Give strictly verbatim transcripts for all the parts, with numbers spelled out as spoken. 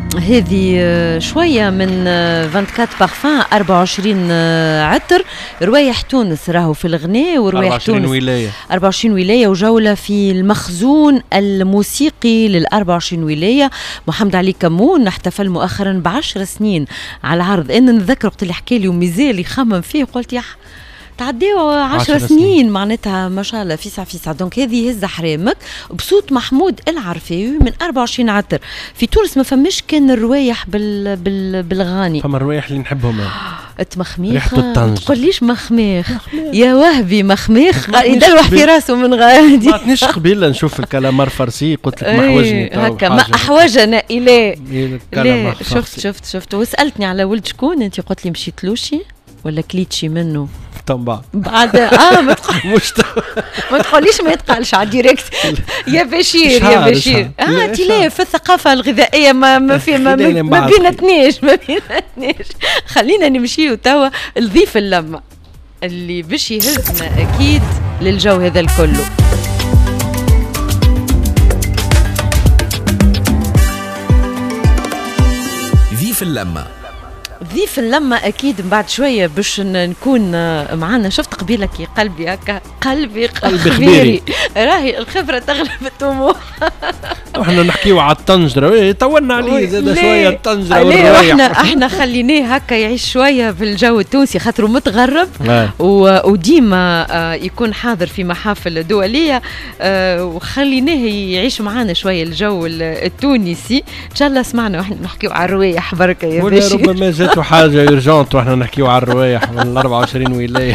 هذه شوية من أربعة وعشرين بارفان، أربعة وعشرين عطر، روايح تونس راهو في الغناء، وروايح تونس ولاية. أربعة وعشرين ولاية، وجولة في المخزون الموسيقي لل أربعة وعشرين ولاية. محمد علي كمون احتفل مؤخرا بعشر سنين على عرض. أنا نتذكر وقت اللي حكى لي ومازال يخمم فيه، قلت يا تعديوا عشر سنين, سنين معناتها ما شاء الله فيسع فيسع. دونك هذه هز حرامك بصوت محمود العرفاوي من أربعة وعشرين عطر. في تونس ما فماش كان الروايح بال بال بالغاني، فما الروايح اللي نحبهم تمخميخة. ما تقوليش مخميخ يا وهبي، مخميخ يدلوح في راسه من غادي. ما عطنيش قبيله نشوف الكلامار فرسي، قلت لك محوجني هكا ما احوجنا اليه. لا شفت شفت شفت وسالتني على ولد شكون انت، قلت لي مشيت لوشي ولا كليتشي منه طبعا بعد اه ما تقول مش ما تقوليش ما يتقالش على ديريكت يا بشير يا بشير. اه انت لا في الثقافه الغذائيه ما ما في ما, ما بيناتناش ما بيناتناش. خلينا نمشيو توا لضيف اللمه اللي باش يهزنا اكيد للجو هذا الكله. ضيف اللمه ضيف اللمة أكيد من بعد شوية باش نكون معنا. شفت قبيلك يا قلبي هكا، قلبي قلبي خبيري، راهي الخبرة تغلب الطموح. احنا نحكيو على الطنجرة، طولنا عليه زاد شوية الطنجرة والروايح. احنا احنا خليناه هكا يعيش شوية في الجو التونسي خاطره متغرب وديما يكون حاضر في محافل دولية، وخليناه يعيش معنا شوية الجو التونسي. إن شاء الله سمعنا واحنا نحكيو على الروايح بركة يا باشا. ربما جاتو حاجة يرجونت واحنا نحكيو على الروايح من الأربعة وعشرين ولاية.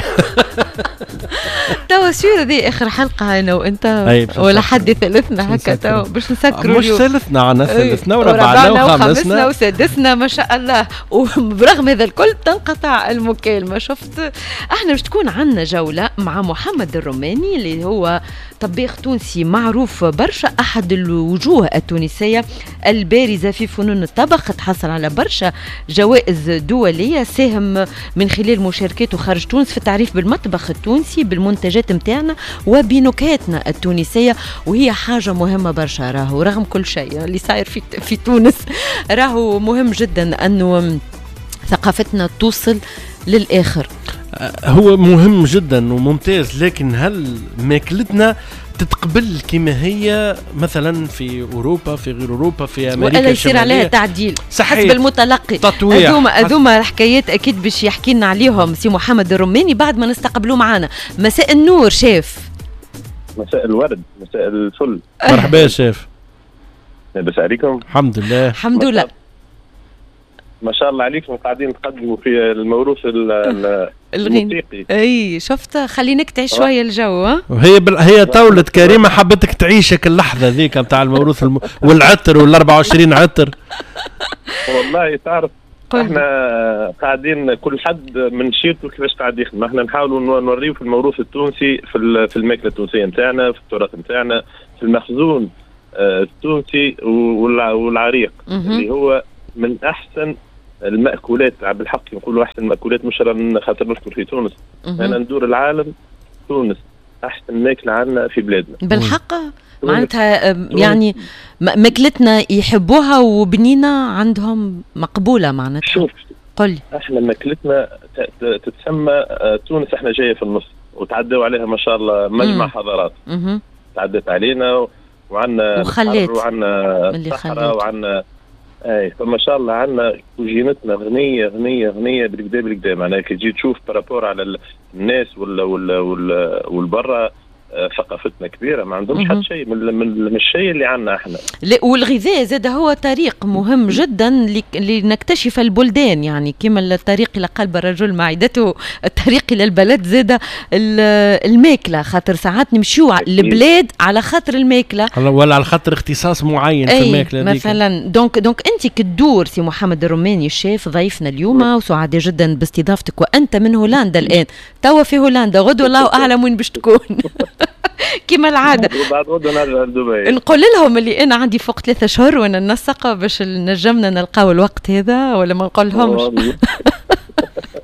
توا سير ذي آخر حلقة أنا وأنت ولا حد ثالثنا هكا توا باش نسكروا. مش ثالثنا، عنا ثالثنا وربعنا وخامسنا وسادسنا ما شاء الله. وبرغم هذا الكل تنقطع المكالمة. شفت احنا باش تكون عنا جولة مع محمد الروماني اللي هو طباخ تونسي معروف برشا، أحد الوجوه التونسية البارزة في فنون الطبخ، تحصل على برشا جوائز دولية، ساهم من خلال مشاركاته خارج تونس في التعريف بالمطبخ التونسي بالمنتجات متاعنا وبنكهاتنا التونسية، وهي حاجة مهمة برشا. راهو رغم كل شيء اللي صاير في في تونس راهو مهم جدا أنه ثقافتنا توصل للآخر. هو مهم جدا وممتاز، لكن هل ماكلتنا تتقبل كما هي مثلا في اوروبا، في غير اوروبا، في امريكا ولا يصير عليها تعديل حسب المتلقي؟ تطويع. اذوما اذوما الحكايات اكيد باش يحكي لنا عليهم سي محمد الروماني بعد ما نستقبلوه معنا. مساء النور شيف. مساء الورد، مساء الفل. مرحبا شيف. لاباس عليكم؟ الحمد لله الحمد لله. ما شاء الله عليكم قاعدين تقدموا في الموروث الموسيقي. اي شفت خليناك تعيش شويه الجو. ها وهي بل... هي طاولة كريمة حبتك تعيشك اللحظة ذيك نتاع الموروث الم... والعطر والأربعة وعشرين عطر. والله تعرف احنا قاعدين كل حد من شيرته كيفاش قاعد يخدم. احنا نحاولوا نوريو في الموروث التونسي في في الماكلة التونسية نتاعنا، في التراث نتاعنا، في المخزون التونسي والعريق اللي هو من احسن المأكولات. بالحق نقولوا احسن المأكولات، مش خاطر نذكر في تونس، انا ندور العالم. تونس احسن ماكله عندنا في بلادنا بالحق. معناتها يعني ماكلتنا يحبوها وبنينا عندهم مقبوله معناتها. شوف قل احنا ماكلتنا تتسمى تونس، احنا جايه في النص وتعدوا عليها ما شاء الله مجمع حضارات. مم. تعدت علينا وعندنا وخلات وعندنا الصحراء وعندنا اي فما شاء الله عندنا كوجينتنا غنيه غنيه غنيه بالكدا بالكدا. معناها كي تجي تشوف بارابور على الناس ولا ولا ولا والبرا ثقافتنا كبيره، ما عندهمش حتى شيء من, من, من الشيء اللي عندنا احنا. والغذاء زاد هو طريق مهم جدا لنكتشف البلدان، يعني كما الطريق الى قلب الرجل معدته، الطريق الى البلد زاد الماكله، خاطر ساعات نمشيو البلاد على خاطر الماكله ولا على خاطر اختصاص معين في الماكله ديك مثلا. دونك دونك انت كدور سي محمد الروماني الشيف ضيفنا اليوم، وسعداء جدا باستضافتك، وانت من هولندا الان، توا في هولندا، غدوه الله اعلم وين باش تكون. كما العاده وبعد غدا نرجع لدبي. نقول لهم اللي انا عندي فوق ثلاثة شهور وانا ننسق باش نجمنا نلقاو الوقت هذا، ولا ما نقول لهمش؟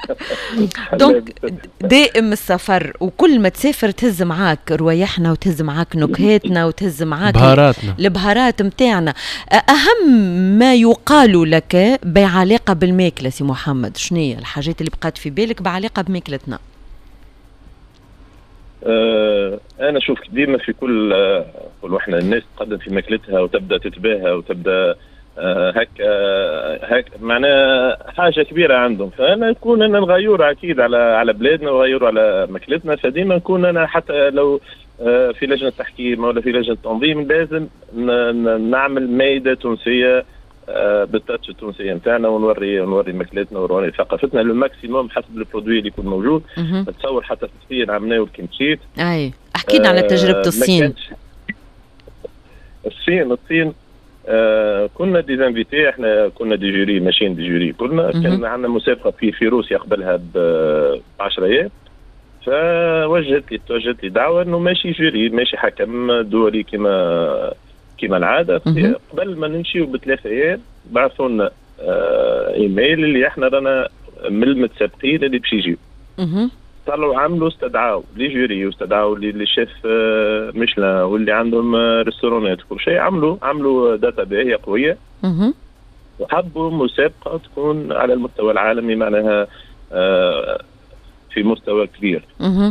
دونك دائم السفر، وكل ما تسافر تهز معاك روايحنا وتهز معاك نكهاتنا وتهز معاك بهاراتنا البهارات متاعنا. أهم ما يقال لك بعلاقة بالماكلة سي محمد، شنية الحاجات اللي بقات في بالك بعلاقة بماكلتنا؟ أه انا شوف ديما في كل أه كل واحنا الناس تقدم في ماكلتها وتبدا تتباهى وتبدا أه هكا هك معناها حاجه كبيره عندهم، فانا نكون انا نغير اكيد على على بلادنا ونغير على ماكلتنا، فديما نكون انا حتى لو أه في لجنه تحكيم ولا في لجنه تنظيم لازم نعمل مائده تونسيه أه بالتاتش التونسيه نتاعنا، ونوري ونوري ماكلتنا ونوري ثقافتنا لو ماكسيموم حسب البرودوي اللي يكون موجود. تصور حتى في الصين عملناه الكيمشيت. اي احكي لنا على تجربه الصين. الصين الصين آه كنا دي زانفيتي، احنا كنا دي جوري ماشيين دي جوري كنا كان عندنا مسابقه في في روسيا قبلها ب عشرة ايام، فوجهت لي توجهت لي دعوه انه ماشي جوري ماشي حكم دولي كما كما العاده. قبل ما نمشيو بثلاث ايام بعثوا لنا آه ايميل اللي احنا رانا من المتسابقين اللي باش يجيو. طلعوا عملوا استدعاوا لي جوري واستدعاوا لي شيف آه ميشلان واللي عندهم آه ريستورانات وكل شيء، عملوا عملوا داتا باهيه قويه وحبوا مسابقه تكون على المستوى العالمي معناها آه في مستوى كبير.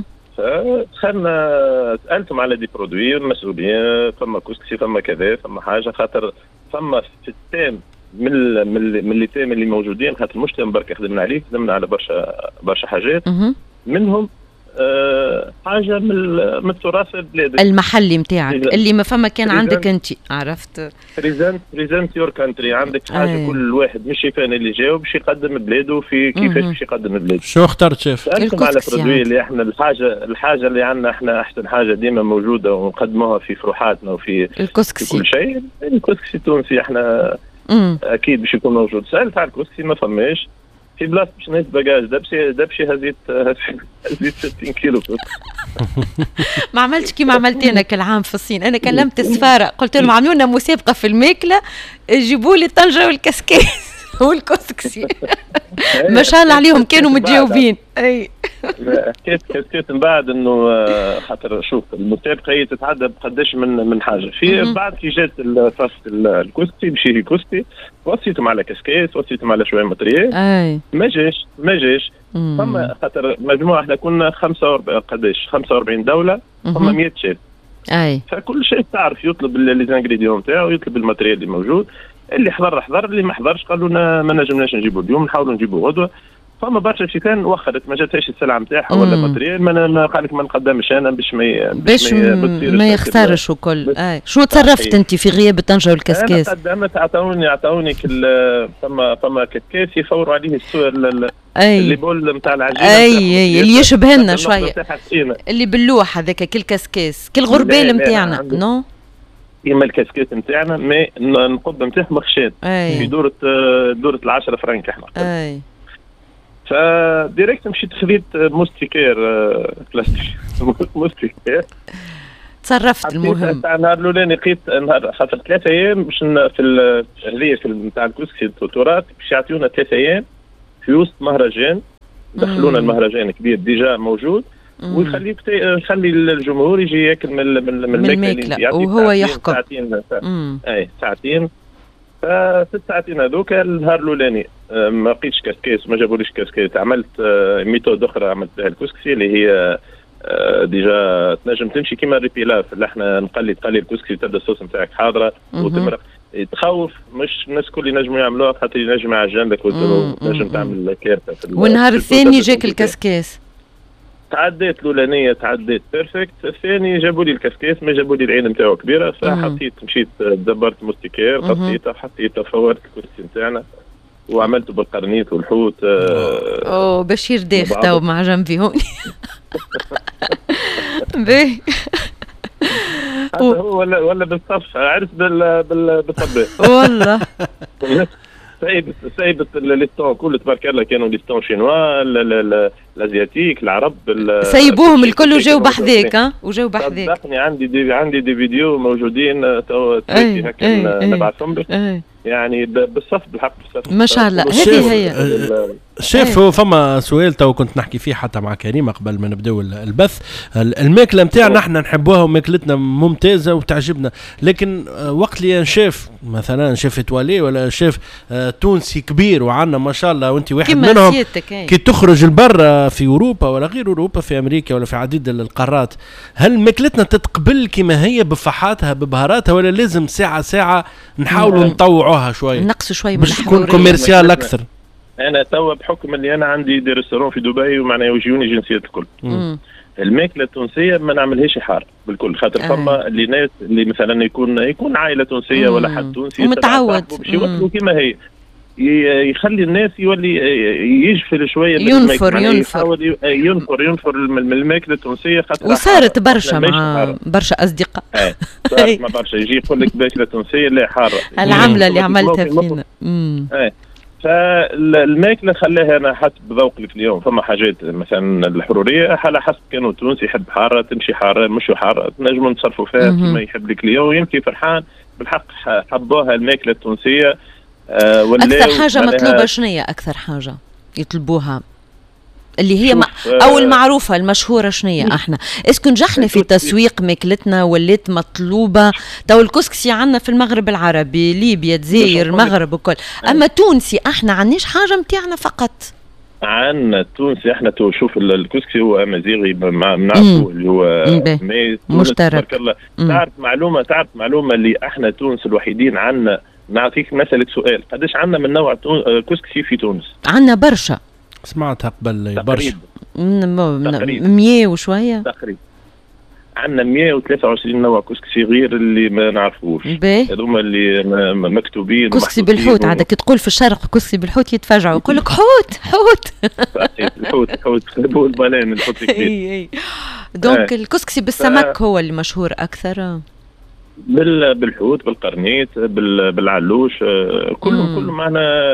فدخلنا سالتهم على دي برودوي المسؤولين، فما كسكسي فما كذا فما حاجه، خاطر فما في التام من ال من ال من اللي تام اللي موجودين، خاطر مش تام برك خدمنا عليه، خدمنا على برشا برشا حاجات منهم أه حاجه من من التراث البلاد المحلي نتاعك اللي ما فما كان عندك انت، عرفت؟ بريزنت بريزنت يور كانتري، عندك حاجه أي. كل واحد مش يفهم اللي جاوب باش يقدم بلاده في كيفاش باش يقدم بلاده. شو اخترت شيف؟ سالتهم على برودوي اللي احنا الحاجه الحاجه اللي عندنا احنا احسن حاجه ديما موجوده ونقدموها في فروحاتنا وفي الكسكسي في كل شيء. الكسكسي التونسي احنا مم. اكيد باش يكون موجود. سالت على الكسكسي ما فماش، في بلاصه باش نهز باجاج دبشي دبشي هزيت هزيت ستين كيلو. ما عملتش كيما عملت انا كل عام في الصين، انا كلمت السفاره قلت لهم عملوا لنا مسابقه في الماكله، جيبوا لي طنجه والكسكاس والكسكسي. ما شاء الله عليهم كانوا متجاوبين. اي حكيت حكيت من بعد انه خاطر شوف المسابقه هي تتعدى بقداش من من حاجه في بعد كي جات فاست الكسكسي باش يجي كسكسي وصيتهم على كسكاس وصيتهم على شويه ماتريال اي ما جاش ما جاش فما خاطر مجموعه احنا كنا خمسة وأربعين قداش خمسة وأربعين دوله فما مية شيف. اي فكل شيء تعرف يطلب لي زانغريديون نتاعو يطلب الماتريال اللي موجود، اللي حضر حضر اللي ما حضرش قالوا لنا ما نجمناش نجيبوا اليوم نحاولوا نجيبوا غدوه. فما برشا شيفان وخرت ما جاتهاش السلعه نتاعها ولا ماتريال ما قال لك ما نقدمش انا باش ما باش ما يخسرش وكل. اي شو تصرفت انت في غياب الطنجه والكسكاس؟ انا قدمت عطاوني عطاوني كل فما فما كسكاس يفوروا عليه الصور اللي بول نتاع العجينه اي اي اللي يشبه لنا شويه اللي باللوح هذاك كل كسكاس كل غربال نتاعنا نو كيما الكاسكيت نتاعنا ما النقب نتاعهم مخشات في دوره دوره العشرة فرنك احنا. اي فديريكت مشيت خذيت موستيكير بلاستيك موستيكير تصرفت. المهم تاع النهار الاولاني لقيت نهار خاطر ثلاثة ايام باش في هذه في نتاع الكسكسي التوتورات باش يعطيونا ثلاثة ايام في وسط مهرجان، دخلونا المهرجان كبير ديجا موجود ويخليك يخلي الجمهور يجي ياكل من من الماكله وهو يحكم ساعتين اي ساعتين. ففي الساعتين هذوك النهار الاولاني ما لقيتش كاسكيس ما جابوليش كاسكيس، عملت ميثود اخرى عملت بها الكسكسي اللي هي ديجا تنجم تمشي كيما الريبيلاف اللي احنا نقلي تقلي الكسكسي تبدا الصوص نتاعك حاضره وتمرق. تخوف مش الناس الكل ينجموا يعملوها خاطر ينجم على جنبك وتنجم تعمل كارثه. والنهار الثاني جاك الكاسكيس تعديت الاولانيه تعديت بيرفكت، الثاني جابوا لي الكاسكيس ما جابوا لي العين نتاعو كبيره، فحطيت مشيت دبرت موستيكير غطيته حطيته فورت الكرسي نتاعنا وعملته بالقرنيط والحوت. آه اوه بشير داخ تو مع جنبي هون. باهي هو ولا ولا بالصف عرس بال بال بالطباخ والله. سايبت سايبت ليستون كله تبارك الله كانوا ليستون شينوا الازياتيك العرب سايبوهم الكل وجاو بحذاك ها وجاو بحذاك. صدقني عندي دي عندي دي فيديو موجودين تو هكا نبعثهم لك يعني بالصف بالحق بالصف ما شاء الله. هذه هي شايف أيه. فما سؤال تو كنت نحكي فيه حتى مع كريمه قبل ما نبداو البث. الماكله نتاعنا احنا نحبوها وماكلتنا ممتازه وتعجبنا، لكن وقت اللي نشاف مثلا شيف ايطوالي ولا شيف تونسي كبير وعنا ما شاء الله وانت واحد منهم كي تخرج البر في اوروبا ولا غير اوروبا في امريكا ولا في عديد القارات، هل ماكلتنا تتقبل كما هي بفحاتها ببهاراتها ولا لازم ساعه ساعه نحاولوا نطوعوها شويه نقصوا شويه من باش تكون كوميرسيال اكثر؟ انا توا بحكم اللي انا عندي دي ريستورون في دبي ومعناها يجوني جنسيات الكل. مم. الماكله التونسيه ما نعملهاش حار بالكل، خاطر فما آه. اللي ناس اللي مثلا يكون يكون عائله تونسيه مم. ولا حد تونسي متعود باش يوكلوا كما هي، يخلي الناس يولي يجفل شويه ينفر ينفر ينفر ينفر من الماكله التونسيه، خاطر وصارت برشا مع برشا اصدقاء اه صارت مع برشا يجي يقول لك ماكله تونسيه لا حاره العمله اللي عملتها فينا. اه فالماكله خلاها انا حسب ذوقك اليوم. فما حاجات مثلا الحروريه على حسب كانوا تونسي يحب حاره تمشي حاره مش حاره نجموا نتصرفوا فيها كما يحب لك اليوم. يمكن فرحان بالحق حبوها الماكله التونسيه. آه ولا اكثر حاجه مطلوبه شنية؟ اكثر حاجه يطلبوها اللي هي او المعروفه المشهوره شنية؟ احنا اسكو نجحنا في تسويق ماكلتنا ولات مطلوبه؟ تو الكسكسي عندنا في المغرب العربي، ليبيا، الجزائر، المغرب وكل، اما تونسي احنا عندناش حاجه نتاعنا فقط. عندنا التونسي احنا تو شوف الكسكسي هو امازيغي بنعرفوه اللي هو مشترك. تعرف معلومه تعرف معلومه اللي احنا تونس الوحيدين عندنا. نعطيك مثلا سؤال، قداش عندنا من نوع كسكسي في تونس؟ عندنا برشا، سمعتها قبل برشا مية وشويه تقريبا. عندنا مية وثلاثة وعشرين نوع كسكسي غير اللي ما نعرفوش، هذوما اللي مكتوبين. كسكسي بالحوت عاد كي تقول في الشرق كسكسي بالحوت يتفاجعوا يقول لك حوت حوت الحوت حوت خذوا البلان الحوت كبير. دونك الكسكسي بالسمك هو اللي مشهور اكثر، بال بالحوت بالقرنيت بالعلوش كلهم كلهم معنا.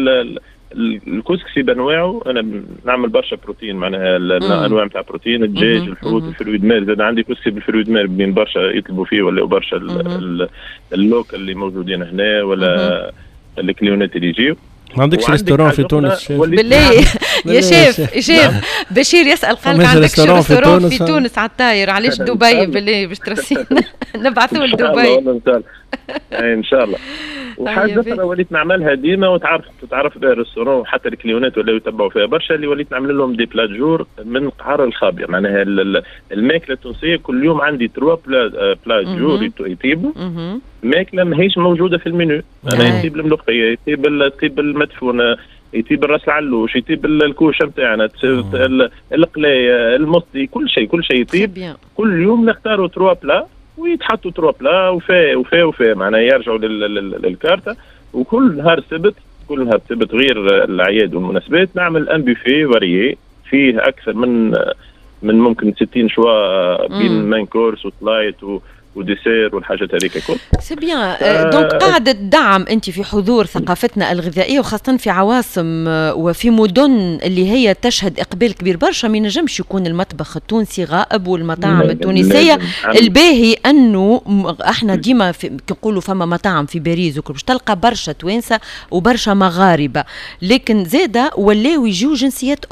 الكسكسي بانواعه انا نعمل برشا بروتين معناها الانواع نتاع بروتين، الدجاج الحوت الفرويد مال. زاد عندي كسكسي بالفرويد مال بين برشا يطلبوا فيه ولا برشا اللوك اللي موجودين هنا ولا الكليونات اللي يجيو. ما عندكش ريستوران في تونس؟ بالله يا شيف يا شيف بشير يسأل قال عندكش ريستوران في تونس على الطاير؟ علاش دبي بالله باش ترسينا نبعثوه لدبي ان شاء الله. وحاجه اخرى وليت نعملها ديما وتعرف تعرف بها الريستوران وحتى الكليونات ولاو يتبعوا فيها برشا، اللي وليت نعمل لهم دي بلات جور من قعر الخابيه. معناها الماكله التونسيه كل يوم عندي تروا بلات جور يطيبوا ماكله ماهيش موجوده في المنيو. انا يطيب الملوخيه، يطيب يطيب المدفونه، يطيب الراس العلوش، يطيب الكوشه نتاعنا، القلايه، المصدي، كل شيء كل شيء يطيب. كل يوم نختاروا تروا بلا ويتحطوا تروا بلا وفا وفا وفا معناها يرجعوا للكارته. وكل نهار سبت كل نهار سبت غير الاعياد والمناسبات نعمل ان بوفيه فاريي فيه اكثر من من ممكن ستين شوا بين مان كورس وسلايت و وديسير والحاجات هذيك كل. سي بيان. آه دونك قاعدة دعم انت في حضور ثقافتنا الغذائيه وخاصه في عواصم وفي مدن اللي هي تشهد اقبال كبير برشا. ما ينجمش يكون المطبخ التونسي غائب والمطاعم التونسيه. الباهي انه احنا ديما كنقولوا فما مطاعم في باريس وكل باش تلقى برشا توانسه وبرشا مغاربه، لكن زاده ولاو يجيو جنسيات